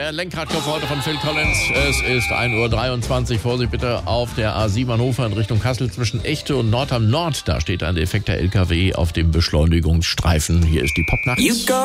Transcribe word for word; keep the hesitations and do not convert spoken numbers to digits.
Der Lenkradkopf heute von Phil Collins. Es ist ein Uhr dreiundzwanzig. Vorsicht bitte auf der A sieben Hannover in Richtung Kassel zwischen Echte und Nordham Nord. Da steht ein defekter L K W auf dem Beschleunigungsstreifen. Hier ist die Popnacht.